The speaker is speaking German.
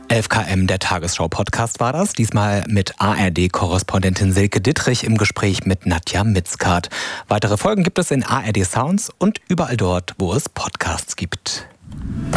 11 km, der Tagesschau-Podcast war das. Diesmal mit ARD-Korrespondentin Silke Dittrich im Gespräch mit Nadja Mitzkat. Weitere Folgen gibt es in ARD Sounds und überall dort, wo es Podcasts gibt.